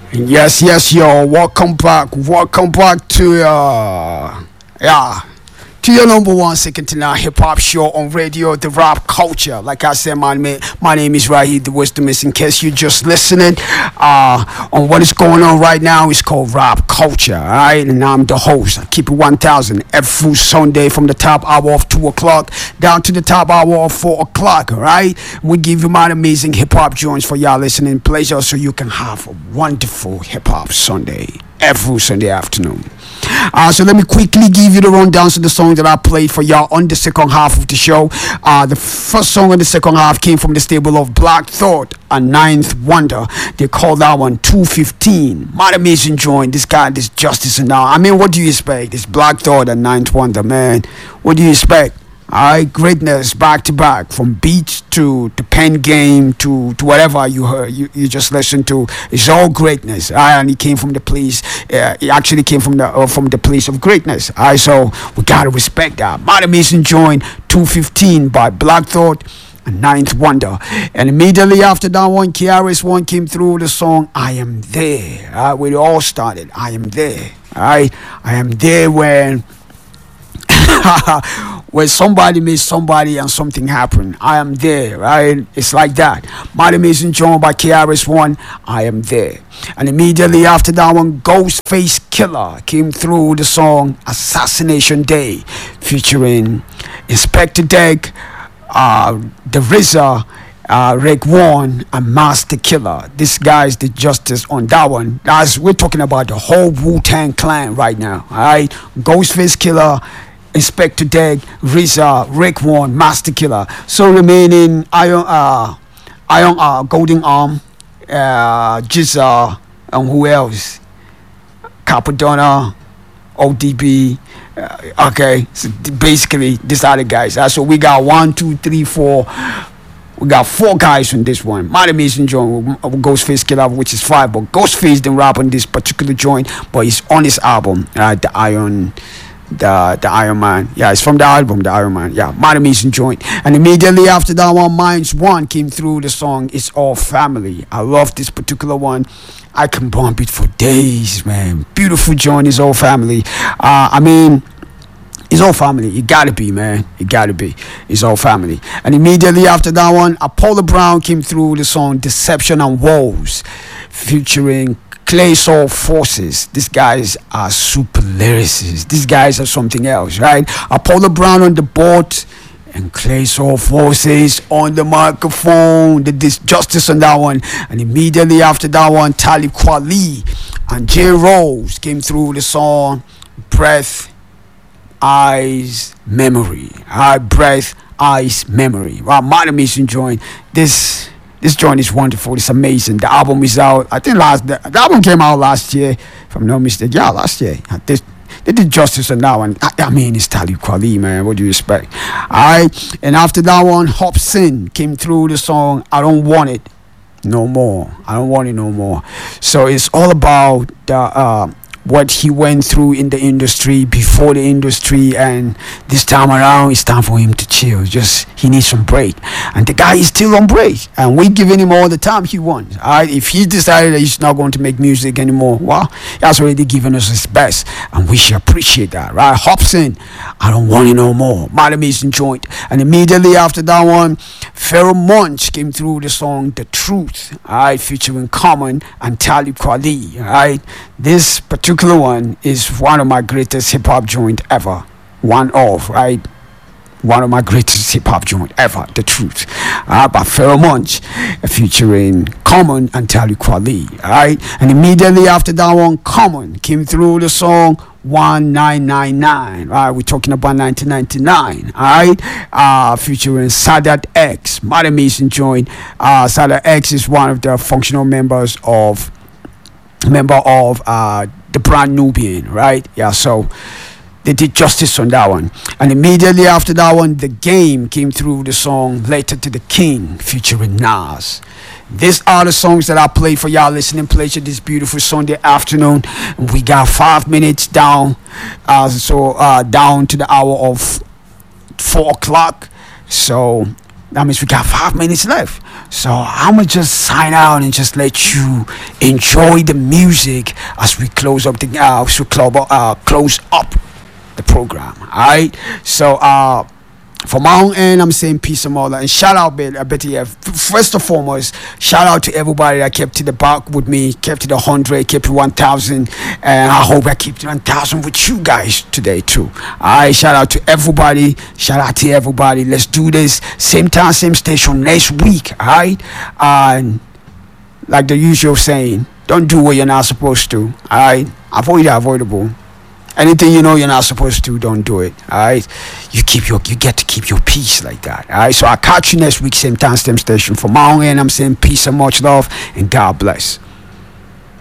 Yes, yo. Welcome back to to your number one second to nine hip hop show on radio, the rap culture. Like I said, my name is Rahid the Wisdomist. In case you're just listening, on what is going on right now, it's called rap culture. All right, and I'm the host. I keep it 1,000 every Sunday from the top hour of 2 o'clock down to the top hour of 4 o'clock. All right, we give you my amazing hip hop joints for y'all listening pleasure, so you can have a wonderful hip hop Sunday every Sunday afternoon. So let me quickly give you the rundown of the songs that I played for y'all on the second half of the show. The first song in the second half came from the stable of Black Thought and Ninth Wonder. They called that one 215. My amazing joint. This guy, this Justice and now. I mean, what do you expect? This Black Thought and Ninth Wonder, man. What do you expect? Alright, greatness back to back, from beats to the pen game to whatever you heard, you just listened to. It's all greatness. And he came from the place. He actually came from the place of greatness. Alright, so we gotta respect that. My amazing joint 215 by Black Thought and Ninth Wonder. And immediately after that one, KRS One came through the song I Am There. Alright, where it all started. I am there. Alright, I am there when where somebody meets somebody and something happened. I am there, right? It's like that. My amazing John by KRS One, I am there. And immediately after that one, Ghostface Killer came through the song Assassination Day, featuring Inspector Deck, the RZA, Rick Warren, and Master Killer. This guy's the justice on that one. We're talking about the whole Wu-Tang Clan right now. Alright, Ghostface Killer, Inspector Deck, RZA, Rick Warren, Master Killer. So remaining Golden Arm, Jizza, and who else? Capadonna, ODB. Okay, so basically these are the guys. So we got 1, 2, 3, 4. We got 4 guys on this one. My amazing joint with Ghostface Killer, which is 5. But Ghostface didn't rap on this particular joint, but he's on his album, the Iron Man. Yeah, it's from the album, the Iron Man. Yeah, my amazing joint. And immediately after that one, Minds One came through the song It's All Family. I love this particular one. I can bump it for days, man. Beautiful joint, It's All Family. I mean, it's all family. It gotta be, man. It gotta be. It's all family. And immediately after that one, Apollo Brown came through the song Deception and Woes, featuring Clay Soul Forces. These guys are super lyricists. These guys are something else, right? Apollo Brown on the board and Clay Soul Forces on the microphone. The Justice on that one. And immediately after that one, Talib Kweli and J Rose came through the song Breath, Eyes, Memory. Breath, Eyes, Memory. Wow, my amazing joint. This joint is wonderful. It's amazing. The album is out. I think the album came out last year, if I'm not mistaken. Yeah, last year. They did justice on that one. I mean, it's Talib Kweli, man. What do you expect? Alright. And after that one, Hobson came through the song I Don't Want It No More. I Don't Want It No More. So it's all about the what he went through in the industry, before the industry, and this time around it's time for him to chill. Just he needs some break, and the guy is still on break, and we're giving him all the time he wants. Alright, if he decided that he's not going to make music anymore, well, he has already given us his best, and we should appreciate that, right? Hobson, I Don't Want It No More, my amazing joint. And immediately after that one, Pharoah Monch came through the song The Truth, alright, featuring Common and Talib Kweli. Alright, this particular one is one of my greatest hip-hop joint ever. One of my greatest hip-hop joint ever, The Truth, by Pharoah Monch, featuring Common and Talib Kweli. Alright, and immediately after that one, Common came through the song 1999. Alright, we're talking about 1999. Alright, featuring Sadat X, my amazing joint. Sadat X is one of the functional members of the Brand Nubian, right? Yeah, so they did justice on that one. And immediately after that one, The Game came through the song Later to the King, featuring Nas. These are the songs that I played for y'all listening pleasure this beautiful Sunday afternoon. We got 5 minutes down, down to the hour of 4 o'clock. So That means we got 5 minutes left. So I'ma just sign out and just let you enjoy the music as we close up the close up the program. Alright. So from my own end, I'm saying peace and all that. And shout out, Betty. First and foremost, shout out to everybody that kept to the back with me, kept to the 100, kept to 1,000. And I hope I keep to 1,000 with you guys today, too. All right, shout out to everybody. Shout out to everybody. Let's do this. Same time, same station next week. All right. And like the usual saying, don't do what you're not supposed to. All right. Avoid the avoidable. Anything you know you're not supposed to, don't do it. Alright? You get to keep your peace like that. Alright? So I'll catch you next week, same time, same station. For my own end, I'm saying peace and much love and God bless.